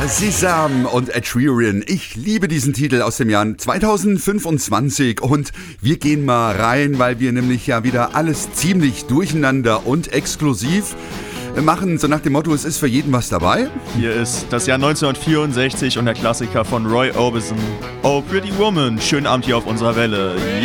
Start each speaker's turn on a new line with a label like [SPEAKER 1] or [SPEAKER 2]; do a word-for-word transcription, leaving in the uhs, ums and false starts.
[SPEAKER 1] Sesam und Ed Sheeran. Ich liebe diesen Titel aus dem Jahr zweitausendfünfundzwanzig und wir gehen mal rein, weil wir nämlich ja wieder alles ziemlich durcheinander und exklusiv machen, so nach dem Motto, es ist für jeden was dabei.
[SPEAKER 2] Hier ist das Jahr neunzehnhundertvierundsechzig und der Klassiker von Roy Orbison, Oh Pretty Woman. Schönen Abend hier auf unserer Welle.